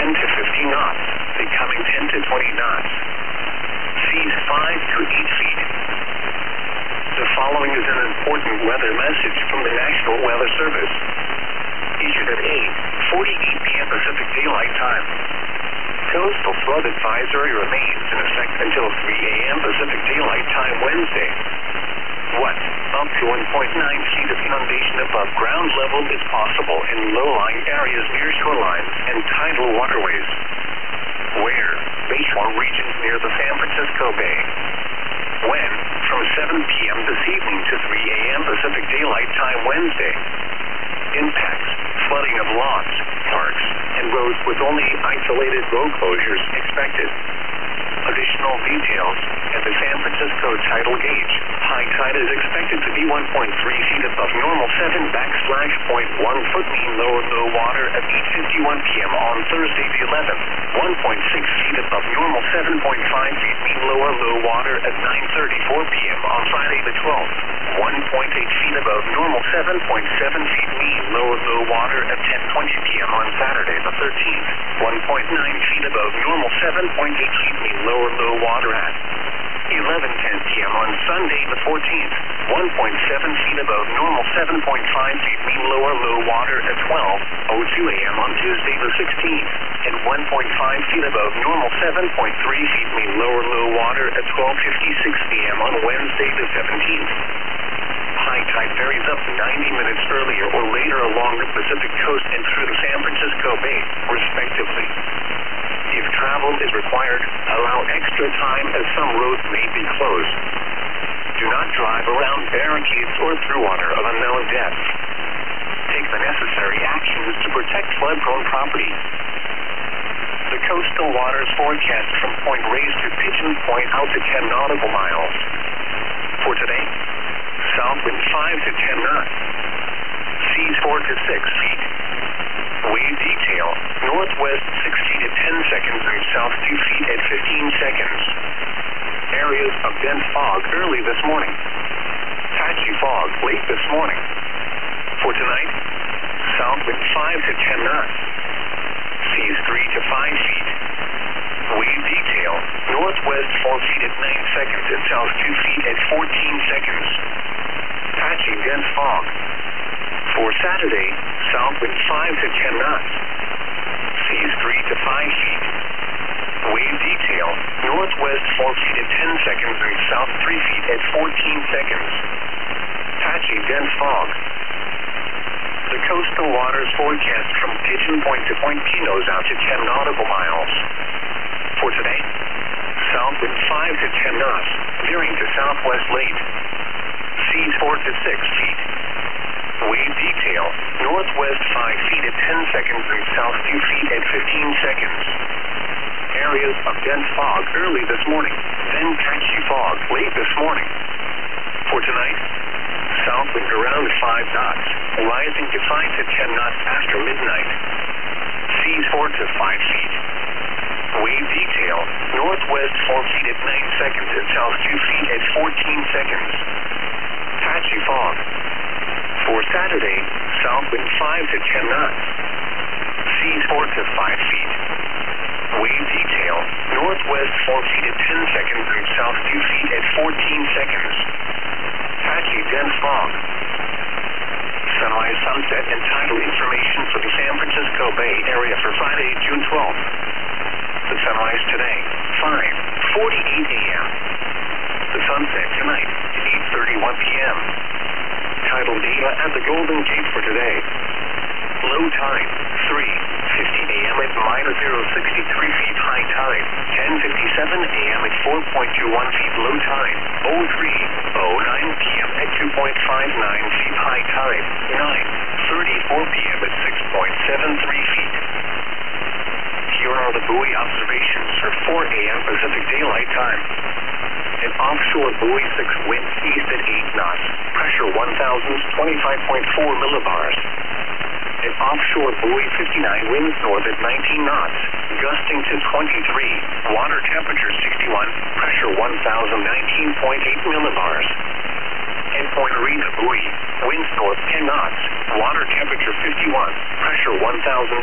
10 to 15 knots, becoming 10 to 20 knots. Seas 5 to 8 feet. The following is an important weather message from the National Weather Service. Issued at 8:48 p.m. Pacific Daylight Time. Coastal flood advisory remains in effect until 3 a.m. Pacific Daylight Time Wednesday. What? Up to 1.9 feet of inundation above ground level is possible in low-lying areas near shorelines and tidal waterways. Where? Bayshore regions near the San Francisco Bay. When? From 7 p.m. this evening to 3 a.m. Pacific Daylight Time Wednesday. Impacts: flooding of lots, parks, and roads with only isolated road closures expected. Additional details: at the San Francisco tidal gauge, high tide is expected to be 1.3 feet above normal 7/.1 foot mean low water at 8:51 p.m. on Thursday the 11th, 1.6 feet above normal 7.5 feet mean low water at 9:34 p.m. on Friday the 12th, 1.8 feet above normal 7.7 feet mean low water at 10:20 p.m. on Saturday the 13th, 1.9 feet above normal 7.8 feet mean low water at 11:10 p.m. on Sunday the 14th, 1.7 feet above normal 7.5 feet mean low water at 12:02 a.m. on Tuesday the 16th, and 1.5 feet above normal 7.3 feet mean low water at 12:56 p.m. on Wednesday the 17th. High tide varies up to 90 minutes earlier or later along the Pacific coast and through the San Francisco Bay, respectively. If travel is required, allow extra time as some roads may be closed. Do not drive around barricades or through water of unknown depth. Take the necessary actions to protect flood-prone property. The coastal waters forecast from Point Reyes to Pigeon Point out to 10 nautical miles. For today, south wind 5 to 10 knots. Seas 4 to 6 feet. Wave detail, northwest 6 feet at 10 seconds and south 2 feet at 15 seconds. Areas of dense fog early this morning. Patchy fog late this morning. For tonight, south wind 5 to 10 knots. Seas 3 to 5 feet. Wave detail, northwest 4 feet at 9 seconds and south 2 feet at 14 seconds. Patchy dense fog. For Saturday, south wind 5 to 10 knots. Seas 3 to 5 feet. Wave detail, northwest 4 feet at 10 seconds and south 3 feet at 14 seconds. Patchy dense fog. The coastal waters forecast from Pigeon Point to Point Pinos out to 10 nautical miles. For today, south wind 5 to 10 knots, veering to southwest late. Seas 4 to 6 feet. Wave detail, northwest 5 feet at 10 seconds and south 2 feet at 15 seconds. Areas of dense fog early this morning, then patchy fog late this morning. For tonight, south wind around 5 knots, rising to 5 to 10 knots after midnight. Seas 4 to 5 feet. Wave detail, northwest 4 feet at 9 seconds and south 2 feet at 14 seconds. Patchy fog. For Saturday, south wind 5 to 10 knots. Seas 4 to 5 feet. Wave detail, northwest 4 feet at 10 seconds and south 2 feet at 14 seconds. Patchy dense fog. Sunrise, sunset, and tidal information for the San Francisco Bay area for Friday, June 12th. The sunrise today, 5:48 a.m. The sunset tonight, 8:31 p.m. Tidal data at the Golden Gate for today. Low tide, 3:50 a.m. at -063 feet high tide. 10:57 a.m. at 4.21 feet low tide. 03:09 p.m. at 2.59 feet high tide. 9:34 p.m. at 6.73 feet. Here are the buoy observations for 4 a.m. Pacific Daylight Time. An offshore buoy 6 winds east at 8 knots. Pressure 1,025.4 millibars. An offshore buoy 59 winds north at 19 knots, gusting to 23. Water temperature 61. Pressure 1,019.8 millibars. And Point Arena buoy, winds north 10 knots. Water temperature 51. Pressure 1,000.